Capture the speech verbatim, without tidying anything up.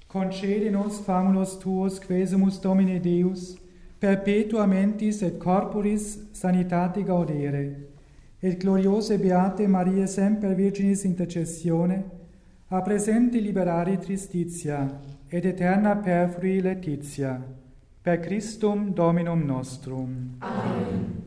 concede nos famulus tuos, quesumus Domine Deus, perpetua mentis et corporis sanitate gaudere, et gloriose beate Maria semper Virginis intercessione, a presenti liberari tristitia, et eterna perfrui laetitia, per Christum Dominum nostrum. Amen.